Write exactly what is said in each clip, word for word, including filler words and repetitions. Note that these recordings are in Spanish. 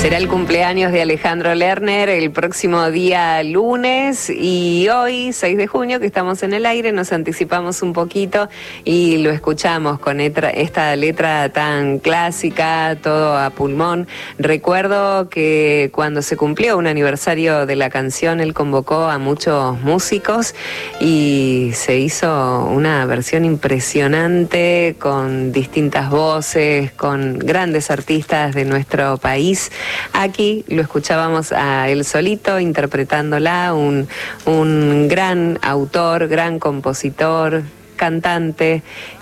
Será el cumpleaños de Alejandro Lerner el próximo día lunes y hoy, seis de junio, que estamos en el aire, nos anticipamos un poquito y lo escuchamos con esta letra tan clásica, todo a pulmón. Recuerdo que cuando se cumplió un aniversario de la canción, él convocó a muchos músicos y se hizo una versión impresionante con distintas voces, con grandes artistas de nuestro país. Aquí lo escuchábamos a él solito interpretándola, un, un gran autor, gran compositor, cantante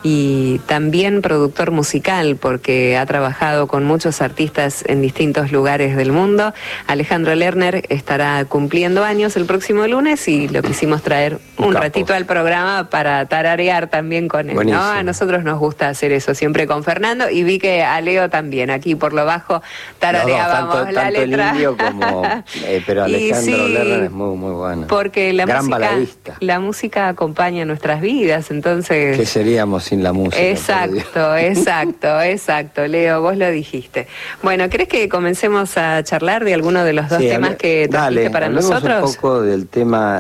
y también productor musical, porque ha trabajado con muchos artistas en distintos lugares del mundo. Alejandro Lerner estará cumpliendo años el próximo lunes y lo quisimos traer un, un ratito al programa para tararear también con él, ¿no? A nosotros nos gusta hacer eso siempre con Fernando, y vi que a Leo también, aquí por lo bajo tarareábamos no, no, tanto, la tanto letra. El indio como, eh, pero Alejandro sí, Lerner es muy, muy bueno. Porque la Gran música, baladista. la música acompaña nuestras vidas, entonces... ¿Qué seríamos sin la música? Exacto, exacto, exacto, Leo, vos lo dijiste. Bueno, ¿crees que comencemos a charlar de alguno de los dos sí, temas hable, que trajiste dale, para hablemos nosotros? Un poco del tema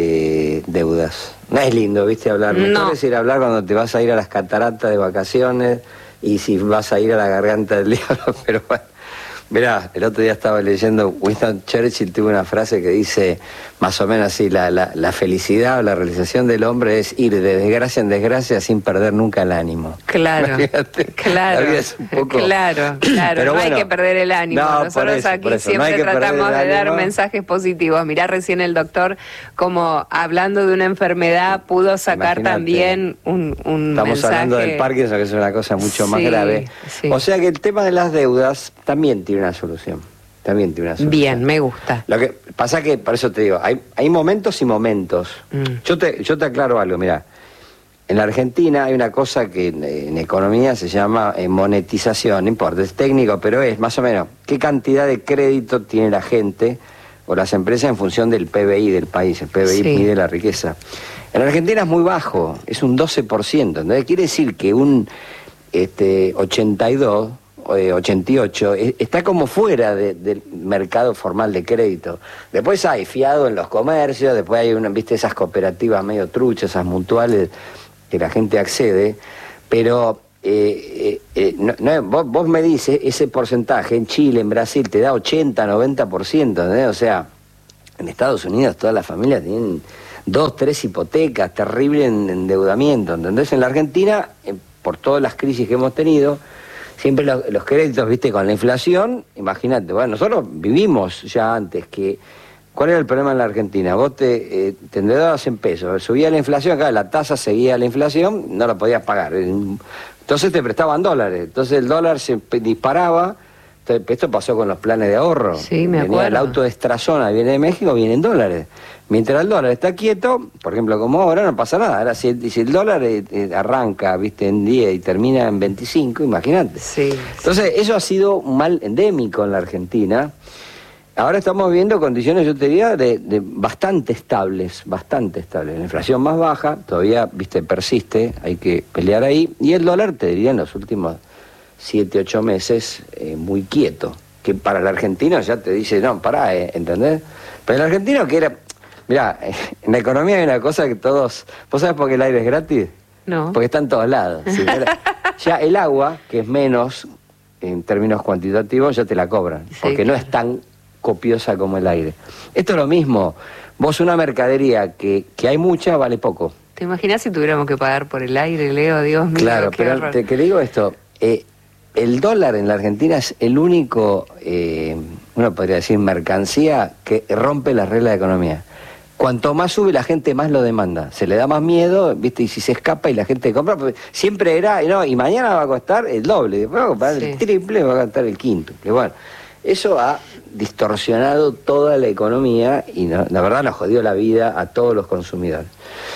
de deudas. No es lindo, ¿viste? Hablar. Mejor no. es ir a hablar cuando te vas a ir a las cataratas de vacaciones y si vas a ir a la garganta del diablo, pero bueno. Mirá, el otro día estaba leyendo, Winston Churchill tuvo una frase que dice, más o menos así, la, la, la felicidad o la realización del hombre es ir de desgracia en desgracia sin perder nunca el ánimo. Claro, Fíjate, claro, poco... claro, claro, Pero no hay que perder el ánimo. No, Nosotros eso, aquí eso, siempre no tratamos de dar mensajes positivos. Mirá, recién el doctor, como hablando de una enfermedad, pudo sacar Imagínate, también un, un Estamos mensaje... hablando del Parkinson, que es una cosa mucho sí, más grave. Sí. O sea que el tema de las deudas también tiene una solución. También tiene una solución. Bien, me gusta. Lo que pasa que, por eso te digo, hay, hay momentos y momentos. Mm. Yo te, yo te aclaro algo, mira. En la Argentina hay una cosa que en, en economía se llama eh, monetización, no importa, es técnico, pero es más o menos qué cantidad de crédito tiene la gente o las empresas en función del P B I del país. El P B I sí. mide la riqueza. En la Argentina es muy bajo, es un doce por ciento. Entonces quiere decir que un este, ochenta y dos... ochenta y ocho, está como fuera de, del mercado formal de crédito. Después hay fiado en los comercios, después hay una, viste, esas cooperativas medio truchas, esas mutuales que la gente accede, pero eh, eh, eh, no, no, vos, vos me dices, ese porcentaje en Chile, en Brasil, te da ochenta, noventa por ciento, ¿entendés? O sea, en Estados Unidos todas las familias tienen dos, tres hipotecas, terrible en endeudamiento, ¿entendés? En la Argentina, eh, por todas las crisis que hemos tenido, siempre los, los créditos, viste, con la inflación, imagínate, bueno, nosotros vivimos ya antes que... ¿Cuál era el problema en la Argentina? Vos te, eh, te endeudabas en pesos, subía la inflación, acá la tasa seguía la inflación, no la podías pagar. Entonces te prestaban dólares, entonces el dólar se disparaba. Entonces, esto pasó con los planes de ahorro. Sí, me Venía acuerdo. el auto de Estrazona, viene de México, viene en dólares. Mientras el dólar está quieto, por ejemplo, como ahora, no pasa nada. Ahora, si, si el dólar eh, eh, arranca, viste, en diez y termina en veinticinco, imagínate. Sí, Entonces, sí. eso ha sido un mal endémico en la Argentina. Ahora estamos viendo condiciones, yo te diría, de, de bastante estables, bastante estables. La inflación más baja, todavía, viste, persiste, hay que pelear ahí. Y el dólar, te diría, en los últimos siete, ocho meses, eh, muy quieto. Que para el argentino ya te dice, no, pará, eh, ¿entendés? Pero el argentino que era... Mirá, en la economía hay una cosa que todos... ¿Vos sabés por qué el aire es gratis? No. Porque está en todos lados. ¿Sí? Ya el agua, que es menos en términos cuantitativos, ya te la cobran. Sí, porque claro. no es tan copiosa como el aire. Esto es lo mismo. Vos una mercadería que, que hay mucha, vale poco. ¿Te imaginas si tuviéramos que pagar por el aire, Leo? Dios mío, claro, qué pero horror. te, te digo esto... Eh, el dólar en la Argentina es el único, eh, uno podría decir, mercancía que rompe las reglas de economía. Cuanto más sube, la gente más lo demanda. Se le da más miedo, ¿viste? Y si se escapa y la gente compra, pues siempre era, no, y mañana va a costar el doble, después va a costar sí. el triple, va a costar el quíntuple. Bueno, eso ha distorsionado toda la economía y no, la verdad nos jodió la vida a todos los consumidores.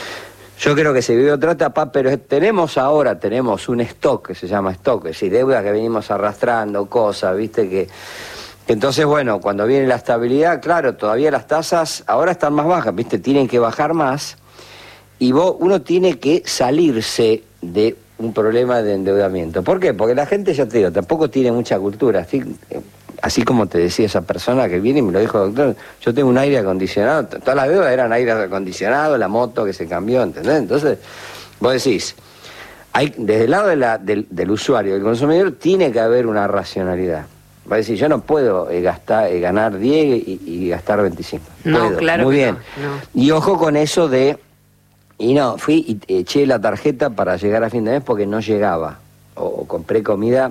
Yo creo que se vive otra etapa, pero tenemos ahora, tenemos un stock que se llama stock, es decir, deudas que venimos arrastrando, cosas, viste, que, que entonces, bueno, cuando viene la estabilidad, claro, todavía las tasas ahora están más bajas, viste, tienen que bajar más, y vos, uno tiene que salirse de un problema de endeudamiento. ¿Por qué? Porque la gente, ya te digo, tampoco tiene mucha cultura. así como te decía esa persona que viene y me lo dijo, doctor, yo tengo un aire acondicionado, todas las deudas eran aire acondicionado, la moto que se cambió, ¿entendés? Entonces, vos decís, hay, desde el lado de la, del, del usuario, del consumidor, tiene que haber una racionalidad. Va a decir, yo no puedo eh, gastar, eh, ganar diez y, y gastar veinticinco. No, puedo. claro. Muy que bien. No, no. Y ojo con eso de, y no, fui y eché la tarjeta para llegar a fin de mes porque no llegaba. O, o compré comida,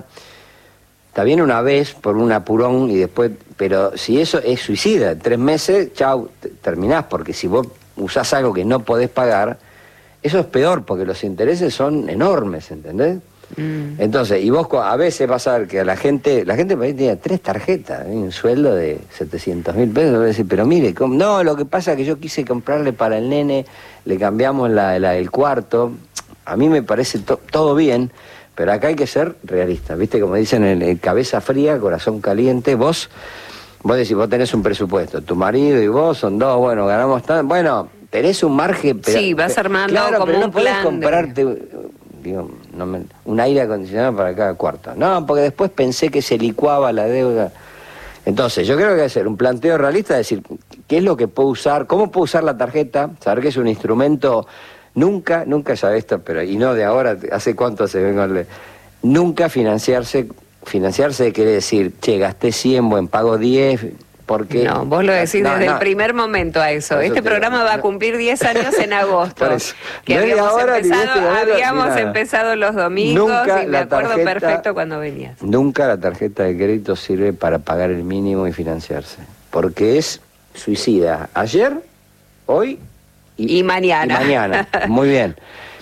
está bien una vez por un apurón y después, pero si eso es suicida, en tres meses, chau, terminás, porque si vos usás algo que no podés pagar, eso es peor porque los intereses son enormes, ¿entendés? Mm. Entonces, y vos a veces vas a ver que a la gente, la gente tenía tres tarjetas, ¿eh? Un sueldo de setecientos mil pesos, voy a decir, pero mire, ¿cómo? No, lo que pasa es que yo quise comprarle para el nene, le cambiamos la, la, el cuarto, a mí me parece to, todo bien, pero acá hay que ser realista, ¿viste? Como dicen, en, en cabeza fría, corazón caliente, vos, vos decís, vos tenés un presupuesto, tu marido y vos son dos, bueno, ganamos tan, bueno, tenés un margen, pero... Sí, vas armando claro, como pero no un podés plan comprarte... De... Digo, no me, un aire acondicionado para cada cuarto. No, porque después pensé que se licuaba la deuda. Entonces, yo creo que hay que hacer un planteo realista, decir, ¿qué es lo que puedo usar? ¿Cómo puedo usar la tarjeta? Saber que es un instrumento, nunca, nunca sabe esto, pero y no de ahora, ¿hace cuánto se vengo? Nunca financiarse, financiarse quiere decir, che, gasté cien, buen, pago diez... Porque, no, vos lo decís no, desde no, el primer momento a eso. Este programa va a cumplir diez años en agosto. Que no habíamos, ahora, empezado, habíamos empezado los domingos nunca y me acuerdo tarjeta, perfecto cuando venías. Nunca la tarjeta de crédito sirve para pagar el mínimo y financiarse. Porque es suicida. Ayer, hoy y, y mañana. Y mañana. Muy bien.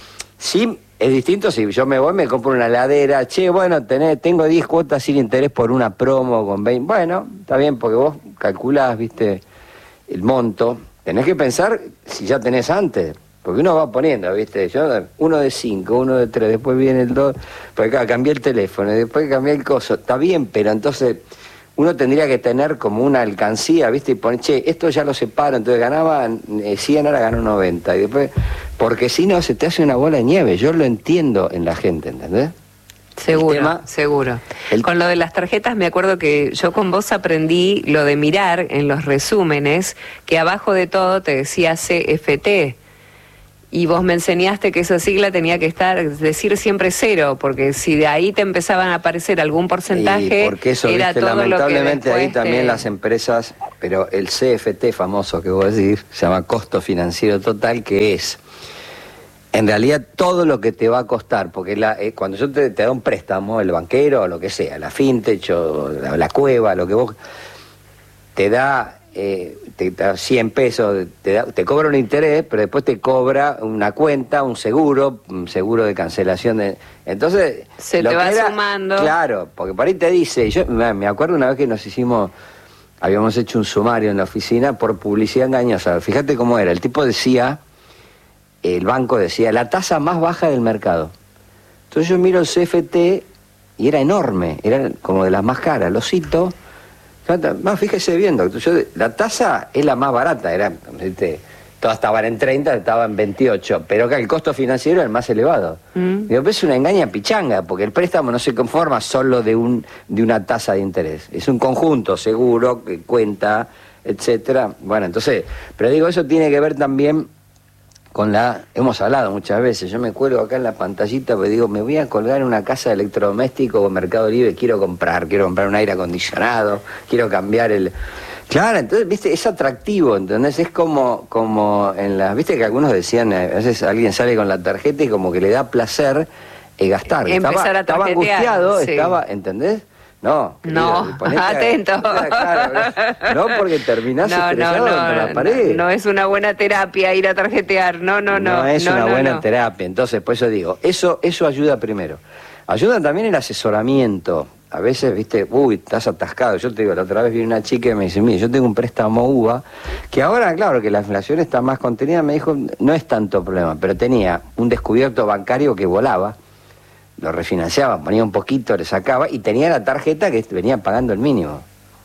Sí. Es distinto si yo me voy, me compro una heladera, che, bueno, tenés, tengo diez cuotas sin interés por una promo con veinte, bueno, está bien, porque vos calculás, viste, el monto, tenés que pensar si ya tenés antes, porque uno va poniendo, viste, yo uno de cinco, uno de tres, después viene el dos, pues acá cambié el teléfono, después cambié el coso, está bien, pero entonces... Uno tendría que tener como una alcancía, ¿viste? Y poner, che, esto ya lo separo, entonces ganaba cien, ahora ganó noventa. Y después, porque si no, se te hace una bola de nieve. Yo lo entiendo en la gente, ¿entendés? Seguro, tema, seguro. El... Con lo de las tarjetas me acuerdo que yo con vos aprendí lo de mirar en los resúmenes, que abajo de todo te decía C F T. Y vos me enseñaste que esa sigla tenía que estar, decir siempre cero, porque si de ahí te empezaban a aparecer algún porcentaje, y porque eso, era viste, todo lamentablemente lo que ahí también te... las empresas, pero el C F T famoso que vos decís, se llama costo financiero total, que es, en realidad, todo lo que te va a costar, porque la, eh, cuando yo te, te da un préstamo, el banquero o lo que sea, la fintech o la, la cueva, lo que vos, te da... Eh, te da cien pesos, te, da, te cobra un interés, pero después te cobra una cuenta, un seguro, un seguro de cancelación de... Entonces... Se lo te va era, sumando. Claro, porque por ahí te dice... Yo me acuerdo una vez que nos hicimos... Habíamos hecho un sumario en la oficina por publicidad engañosa. Fíjate cómo era. El tipo decía... El banco decía, la tasa más baja del mercado. Entonces yo miro el C F T y era enorme. Era como de las más caras. Lo cito... Más fíjese bien, doctor, yo, la tasa es la más barata, era, este, todas estaban en treinta, estaban en veintiocho, pero acá el costo financiero es el más elevado. Mm. Digo, es una engaña pichanga, porque el préstamo no se conforma solo de un de una tasa de interés, es un conjunto, seguro, cuenta, etcétera. Bueno, entonces, pero digo, eso tiene que ver también con la... Hemos hablado muchas veces, yo me cuelgo acá en la pantallita, porque digo, me voy a colgar en una casa de electrodoméstico o Mercado Libre, quiero comprar, quiero comprar un aire acondicionado, quiero cambiar el... Claro, entonces, viste, es atractivo, ¿entendés? Es como, como en las... Viste que algunos decían, a veces alguien sale con la tarjeta y como que le da placer eh, gastar. Empezar estaba, a estaba angustiado, sí. estaba, ¿entendés? No, no, querido, atento. A, claro, no, no, porque terminás no, estresado no, no, contra la pared. No, no es una buena terapia ir a tarjetear, no, no, no. No es no, una no, buena no. terapia, entonces, por eso digo, eso, eso ayuda primero. Ayuda también el asesoramiento. A veces, viste, uy, estás atascado. Yo te digo, la otra vez vi una chica y me dice, mire, yo tengo un préstamo U V A, que ahora, claro, que la inflación está más contenida, me dijo, no es tanto problema, pero tenía un descubierto bancario que volaba, lo refinanciaba, ponía un poquito, le sacaba, y tenía la tarjeta que venía pagando el mínimo.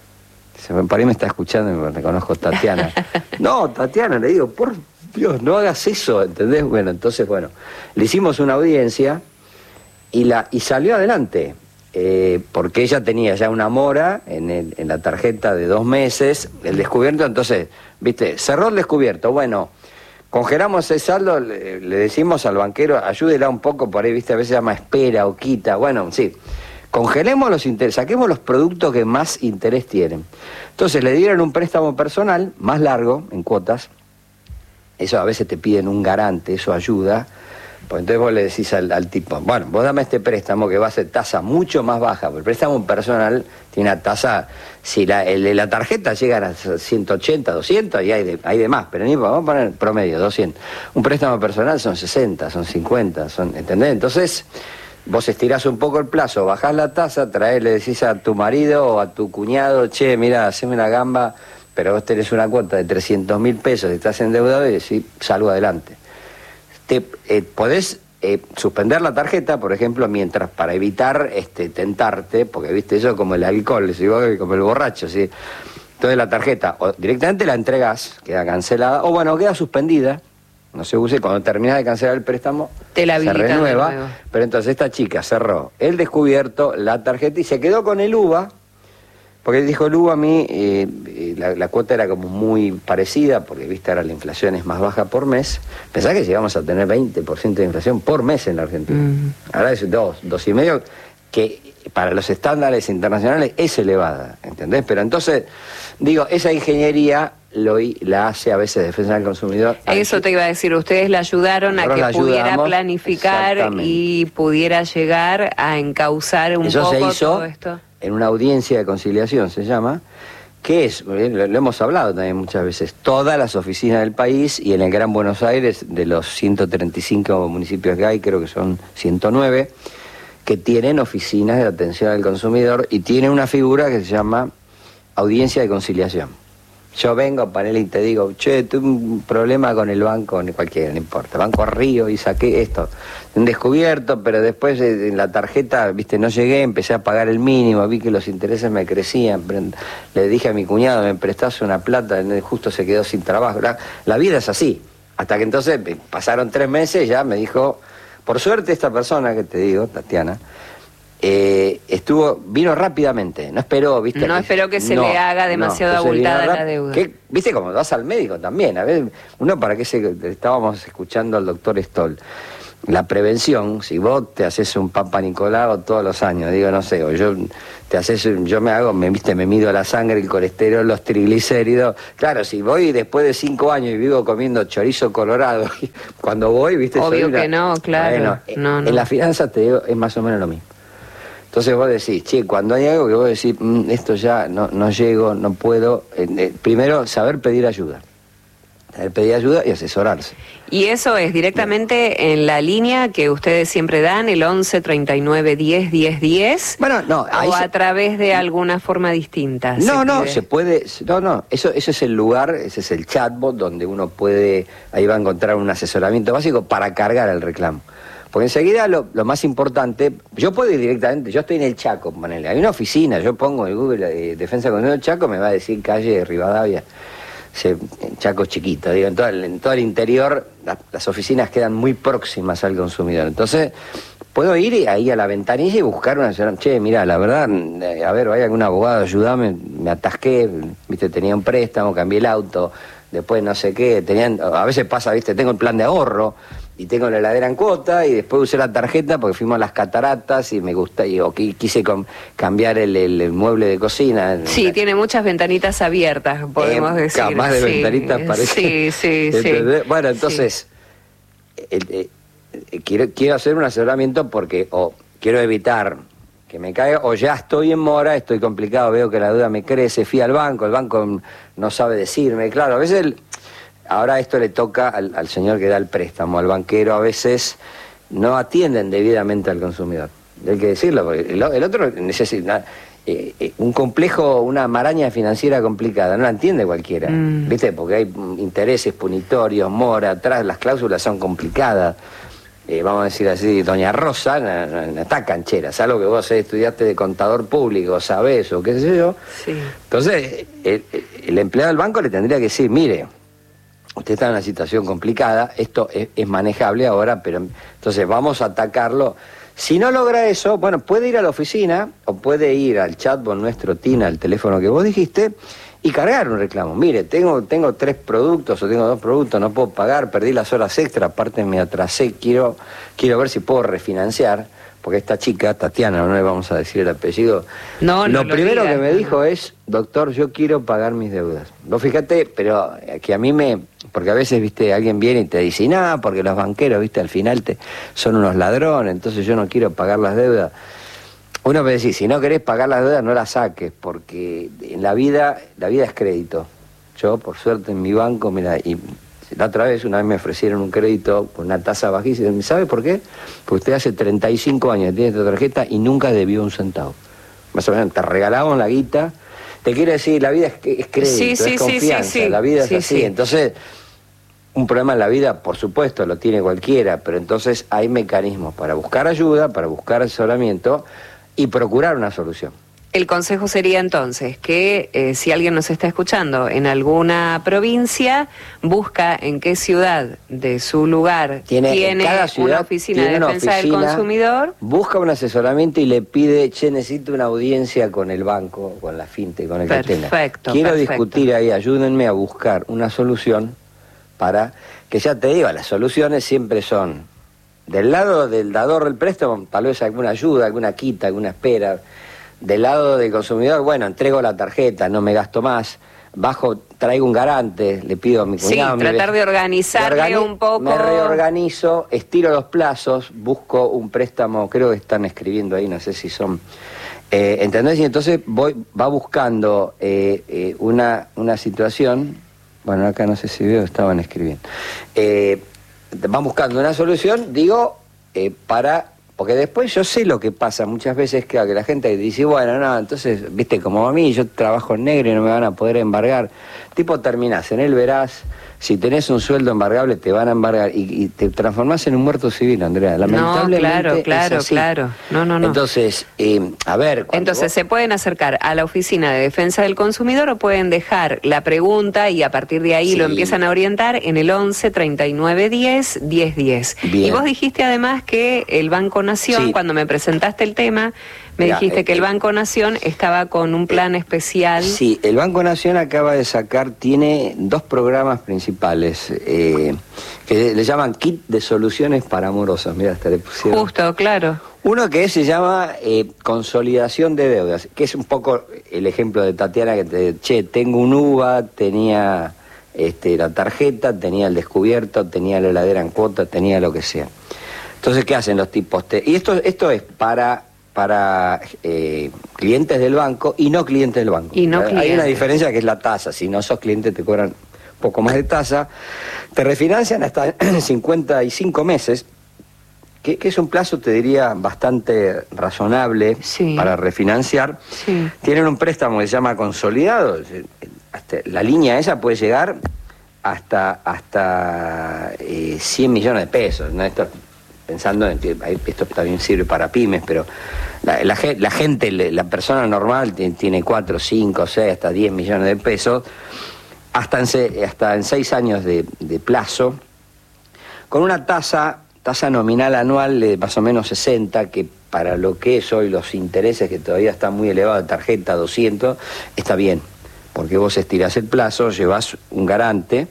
Por ahí me está escuchando y me reconozco Tatiana. No, Tatiana, le digo, por Dios, no hagas eso, ¿entendés? Bueno, entonces, bueno, le hicimos una audiencia y, la, y salió adelante. eh, porque ella tenía ya una mora en, el, en la tarjeta de dos meses, el descubierto, entonces, viste, cerró el descubierto, bueno, congelamos ese saldo, le, le decimos al banquero, ayúdela un poco, por ahí, viste, a veces se llama espera o quita, bueno, sí, congelemos los intereses, saquemos los productos que más interés tienen. Entonces le dieron un préstamo personal, más largo, en cuotas, eso a veces te piden un garante, eso ayuda, pues entonces vos le decís al, al tipo, bueno, vos dame este préstamo que va a ser tasa mucho más baja, porque el préstamo personal tiene una tasa, si la, el de la tarjeta llega a ciento ochenta, doscientos y hay de, hay de más, pero ni vamos a poner promedio, doscientos. Un préstamo personal son sesenta, son cincuenta, son, ¿entendés? Entonces, vos estirás un poco el plazo, bajás la tasa, traés, le decís a tu marido o a tu cuñado, che, mira, haceme una gamba, pero vos tenés una cuota de trescientos mil pesos, estás endeudado y decís, salgo adelante. Te, eh, podés eh, suspender la tarjeta, por ejemplo, mientras, para evitar este, tentarte, porque viste eso como el alcohol, ¿sí? Como el borracho, ¿sí? Entonces la tarjeta, o directamente la entregás, queda cancelada, o bueno, queda suspendida, no se use, cuando terminás de cancelar el préstamo, te la se renueva, pero entonces esta chica cerró el descubierto, la tarjeta, y se quedó con el U V A, porque dijo el U V A a mí, eh, la, la cuota era como muy parecida, porque viste ahora la inflación es más baja por mes, pensá que llegamos a tener veinte por ciento de inflación por mes en la Argentina, mm. ahora es dos, dos y medio, que para los estándares internacionales es elevada, ¿entendés? Pero entonces, digo, esa ingeniería lo, la hace a veces Defensa del Consumidor. Eso te iba a decir, ustedes le ayudaron a que pudiera planificar y pudiera llegar a encauzar un Eso poco se hizo todo esto. En una audiencia de conciliación, se llama, que es, lo, lo hemos hablado también muchas veces, todas las oficinas del país y en el Gran Buenos Aires, de los ciento treinta y cinco municipios que hay, creo que son ciento nueve, que tienen oficinas de atención al consumidor y tienen una figura que se llama audiencia de conciliación. Yo vengo, panel, y te digo, che, tuve un problema con el banco, ni cualquiera, no importa, Banco Río, y saqué esto, un descubierto, pero después en la tarjeta, viste, no llegué, empecé a pagar el mínimo, vi que los intereses me crecían, le dije a mi cuñado, me prestase una plata, justo se quedó sin trabajo. La, la vida es así, hasta que entonces pasaron tres meses, ya me dijo, por suerte esta persona que te digo, Tatiana, Eh, estuvo, vino rápidamente, no esperó, viste. No que, esperó que se no, le haga demasiado no, abultada la deuda. Que, viste, como vas al médico también, a ver, uno para qué se, estábamos escuchando al doctor Stoll, la prevención, si vos te haces un Papa Nicolau todos los años, digo, no sé, o yo te haces, yo me hago, me viste, me mido la sangre, el colesterol, los triglicéridos, claro, si voy después de cinco años y vivo comiendo chorizo colorado, cuando voy, viste, obvio una, que no, claro, bueno, no, no. En la finanza te digo, es más o menos lo mismo. Entonces vos decís, che, cuando hay algo que vos decís, mmm, esto ya no, no llego, no puedo, eh, eh, primero saber pedir ayuda. Saber pedir ayuda y asesorarse. Y eso es directamente en la línea que ustedes siempre dan, el once, treinta y nueve, diez, diez, diez. Bueno, no. O a se... través de alguna forma distinta. No, se no, pide. se puede, no, no, eso, eso es el lugar, ese es el chatbot donde uno puede, ahí va a encontrar un asesoramiento básico para cargar el reclamo. Porque enseguida lo, lo más importante, yo puedo ir directamente, yo estoy en el Chaco, ponele, hay una oficina, yo pongo en Google eh, Defensa del Consumidor Chaco, me va a decir calle Rivadavia, se, Chaco chiquito, digo, en todo el, en todo el interior la, las oficinas quedan muy próximas al consumidor, entonces puedo ir ahí a la ventanilla y buscar una señora, che, mira, la verdad, eh, a ver, hay algún abogado, ayúdame, me atasqué, viste, tenía un préstamo, cambié el auto, después no sé qué, tenían, a veces pasa, viste, tengo el plan de ahorro, y tengo la heladera en cuota, y después usé la tarjeta porque fuimos a las cataratas y me gusta, y, o quise com, cambiar el, el, el mueble de cocina. Sí, la, tiene muchas ventanitas abiertas, podemos eh, decir. Más de sí, ventanitas parece. Sí, sí, sí. Bueno, entonces, sí. El, el, el, quiero, quiero hacer un asesoramiento porque o quiero evitar que me caiga, o ya estoy en mora, estoy complicado, veo que la deuda me crece, fui al banco, el banco no sabe decirme, claro, a veces... El, ahora esto le toca al, al señor que da el préstamo, al banquero, a veces no atienden debidamente al consumidor. Hay que decirlo, porque el, el otro necesita eh, eh, un complejo, una maraña financiera complicada, no la entiende cualquiera, mm. ¿viste? Porque hay intereses punitorios, mora, atrás, las cláusulas son complicadas. Eh, vamos a decir así, doña Rosa no, no, no está canchera, salvo que vos estudiaste de contador público, sabés o qué sé yo. Sí. Entonces, el, el empleado del banco le tendría que decir, mire, usted está en una situación complicada, esto es, es manejable ahora, pero entonces vamos a atacarlo Si no logra eso, bueno, puede ir a la oficina o puede ir al chatbot nuestro Tina, al teléfono que vos dijiste, y cargar un reclamo. Mire, tengo tengo tres productos o tengo dos productos, no puedo pagar, perdí las horas extra, aparte me atrasé, quiero quiero ver si puedo refinanciar, porque esta chica, Tatiana, no le vamos a decir el apellido, no, no lo, lo primero digas, que me no. dijo es, doctor, yo quiero pagar mis deudas. Vos fíjate, pero que a mí me... Porque a veces, viste, alguien viene y te dice, nada, porque los banqueros, viste, al final te son unos ladrones, entonces yo no quiero pagar las deudas. Uno puede decir, si no querés pagar las deudas, no las saques, porque en la vida, la vida es crédito. Yo, por suerte, en mi banco, mira, y la otra vez, una vez me ofrecieron un crédito con una tasa bajísima. ¿Sabe por qué? Porque usted hace treinta y cinco años que tiene esta tarjeta y nunca debió un centavo. Más o menos, te regalaban la guita. Te quiero decir, la vida es, es crédito, sí, sí, es confianza, sí, sí, sí. la vida sí, es así. Sí. Entonces, un problema en la vida, por supuesto, lo tiene cualquiera, pero entonces hay mecanismos para buscar ayuda, para buscar asesoramiento y procurar una solución. El consejo sería entonces que eh, si alguien nos está escuchando en alguna provincia, busca en qué ciudad de su lugar tiene, tiene cada ciudad una oficina tiene de una defensa oficina, del consumidor. Busca un asesoramiento y le pide, che, necesito una audiencia con el banco, con la finte, con el Perfecto, que tenga. Quiero perfecto. discutir ahí, ayúdenme a buscar una solución para que, ya te digo, las soluciones siempre son del lado del dador del préstamo, tal vez alguna ayuda, alguna quita, alguna espera. Del lado del consumidor, bueno, entrego la tarjeta, no me gasto más, bajo, traigo un garante, le pido a mi cuñado... Sí, tratar mi de organizarle organi un poco... Me reorganizo, estiro los plazos, busco un préstamo, creo que están escribiendo ahí, no sé si son... Eh, ¿Entendés? Y entonces voy va buscando eh, eh, una, una situación, bueno, acá no sé si veo, estaban escribiendo, eh, van buscando una solución, digo, eh, para... Porque después yo sé lo que pasa muchas veces, claro, que la gente dice, bueno, no, entonces, viste, como a mí, yo trabajo en negro y no me van a poder embargar. Tipo, terminás en él, verás, si tenés un sueldo embargable te van a embargar y, y te transformás en un muerto civil, Andrea. Lamentablemente. No, claro, claro, es así. claro. No, no, no. Entonces, eh, a ver... Entonces, vos... se pueden acercar a la Oficina de Defensa del Consumidor o pueden dejar la pregunta y a partir de ahí Sí. lo empiezan a orientar en el once, treinta y nueve, diez, diez, diez. Bien. Y vos dijiste además que el Banco Nación, Sí. cuando me presentaste el tema, me Mirá, dijiste eh, que el eh, Banco Nación estaba con un plan especial. Sí, el Banco Nación acaba de sacar, tiene dos programas principales, eh, que le llaman Kit de Soluciones para Amorosos, mira, hasta le pusieron... Justo, claro. Uno que se llama eh, Consolidación de Deudas, que es un poco el ejemplo de Tatiana, que te che, tengo un U V A, tenía este, la tarjeta, tenía el descubierto, tenía la heladera en cuota, tenía lo que sea. Entonces, ¿qué hacen los tipos? Te, y esto, esto es para... para eh, clientes del banco y no clientes del banco. Y no Hay clientes. una diferencia que es la tasa. Si no sos cliente te cobran un poco más de tasa. Te refinancian hasta cincuenta y cinco meses, que, que es un plazo, te diría, bastante razonable Sí. para refinanciar. Sí. Tienen un préstamo que se llama consolidado. Hasta, la línea esa puede llegar hasta, hasta eh, cien millones de pesos, ¿no? Esto, pensando en que esto también sirve para pymes, pero la, la, la gente, la persona normal tiene cuatro, cinco, seis, hasta diez millones de pesos, hasta en, hasta en seis años de, de plazo, con una tasa, tasa nominal anual de más o menos sesenta, que para lo que es hoy los intereses, que todavía están muy elevados, de tarjeta doscientos, está bien, porque vos estirás el plazo, llevas un garante,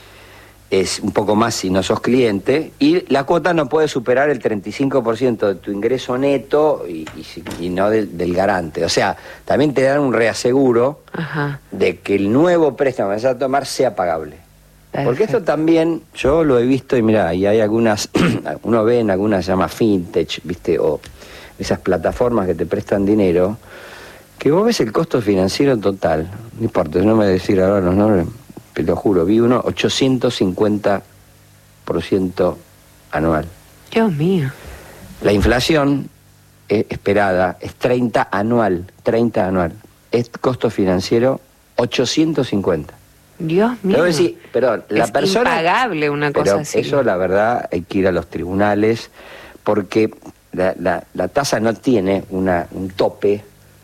es un poco más si no sos cliente, y la cuota no puede superar el treinta y cinco por ciento de tu ingreso neto y, y, y no del, del garante. O sea, también te dan un reaseguro Ajá. de que el nuevo préstamo que vas a tomar sea pagable. Perfecto. Porque esto también, yo lo he visto y mirá, y hay algunas, uno ve en algunas se llama fintech, ¿viste? O esas plataformas que te prestan dinero, que vos ves el costo financiero total, no importa, no me voy a decir ahora los nombres, te lo juro, vi uno ochocientos cincuenta por ciento anual. Dios mío. La inflación eh, esperada es treinta anual, treinta anual. Es costo financiero ochocientos cincuenta. Dios mío. Pero, decir, perdón, la es persona, impagable una cosa pero así. eso la verdad hay que ir a los tribunales porque la, la, la tasa no tiene una, un tope,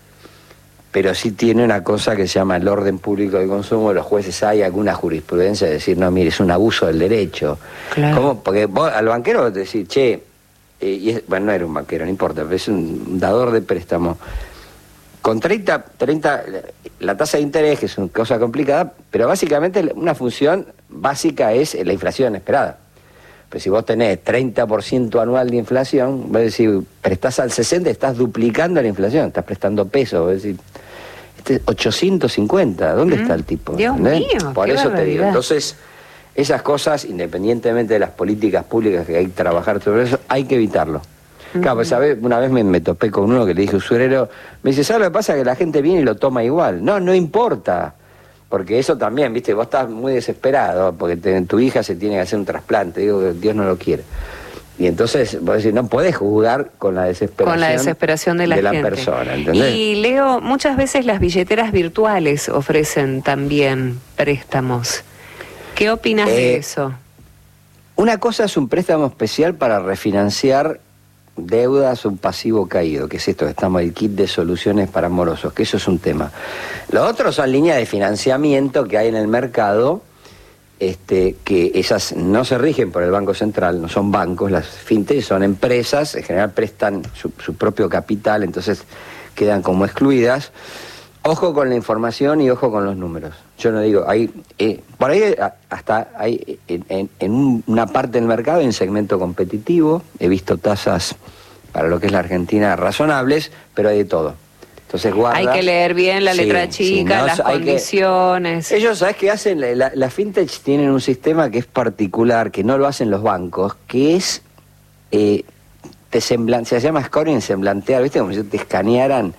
pero sí tiene una cosa que se llama el orden público de consumo. Los jueces, hay alguna jurisprudencia de decir, no, mire, es un abuso del derecho. Claro. ¿Cómo? Porque vos al banquero te decís, che, eh, y es, bueno, no era un banquero, no importa, pero es un dador de préstamo. Con treinta, treinta, la tasa de interés, que es una cosa complicada, pero básicamente una función básica es la inflación esperada. Pero si vos tenés treinta por ciento anual de inflación, vos decís, prestás al sesenta, estás duplicando la inflación, estás prestando pesos, vos decís, este ochocientos cincuenta, ¿dónde mm, está el tipo? Dios ¿entendés? mío, Por qué eso barbaridad. te digo, entonces, esas cosas, independientemente de las políticas públicas que hay que trabajar sobre eso, hay que evitarlo. Uh-huh. Claro, pues ¿sabes? Una vez me, me topé con uno que le dije, usurero, me dice, ¿sabes lo que pasa? Que la gente viene y lo toma igual. No, no importa. Porque eso también, viste, vos estás muy desesperado, porque te, tu hija se tiene que hacer un trasplante, digo que Dios no lo quiere. Y entonces, vos decís, no podés jugar con la desesperación, con la desesperación de la, de la gente. persona, ¿entendés? Y Leo, muchas veces las billeteras virtuales ofrecen también préstamos. ¿Qué opinas eh, de eso? Una cosa es un préstamo especial para refinanciar deudas, un pasivo caído, que es esto, estamos el kit de soluciones para morosos, que eso es un tema. Lo otro son líneas de financiamiento que hay en el mercado, este, que esas no se rigen por el Banco Central, no son bancos, las fintech son empresas, en general prestan su, su propio capital, entonces quedan como excluidas. Ojo con la información y ojo con los números. Yo no digo, hay, eh, por ahí hasta hay en, en, en un, una parte del mercado hay un segmento competitivo, he visto tasas para lo que es la Argentina razonables, pero hay de todo. Entonces guarda. Hay que leer bien la letra sí, chica, sí, no, las condiciones. Que, ellos, ¿sabes qué hacen? Las la, la fintech tienen un sistema que es particular, que no lo hacen los bancos, que es, eh, te semblan, se llama scoring, semblantear, ¿viste? Como si te escanearan.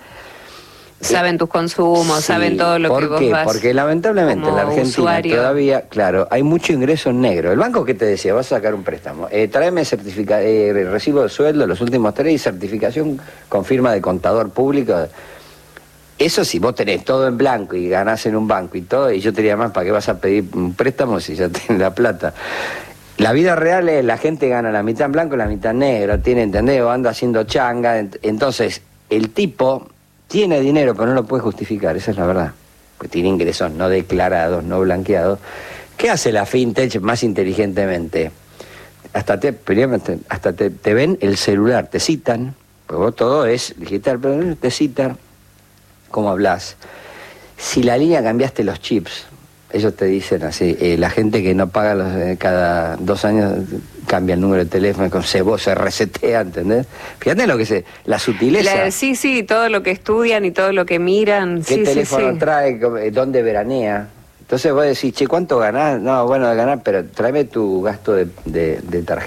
Saben tus consumos, sí, saben todo lo que vos qué? vas. Porque lamentablemente en la Argentina usuario. Todavía, claro, hay mucho ingreso en negro. El banco que te decía, vas a sacar un préstamo, eh, tráeme certifica eh, recibo de sueldo los últimos tres y certificación con firma de contador público. Eso si vos tenés todo en blanco y ganás en un banco y todo, y yo te diría más, ¿para qué vas a pedir un préstamo si ya tenés la plata? La vida real es, la gente gana la mitad en blanco y la mitad en negro, tiene, ¿entendés? O anda haciendo changa, entonces el tipo tiene dinero, pero no lo puede justificar, esa es la verdad. Porque tiene ingresos no declarados, no blanqueados. ¿Qué hace la fintech más inteligentemente? Hasta te, hasta te, te ven el celular, te citan, pues vos todo es digital, pero te citan cómo hablas. Si la línea cambiaste los chips, ellos te dicen así, eh, la gente que no paga los, eh, cada dos años cambia el número de teléfono, con se, se resetea, ¿entendés? Fíjate lo que se, la sutileza. La, sí, sí, todo lo que estudian y todo lo que miran. ¿Qué sí, teléfono sí, sí. trae? ¿Dónde veranea? Entonces vos decís, che, ¿cuánto ganás? No, bueno, de ganar, pero tráeme tu gasto de, de, de tarjeta.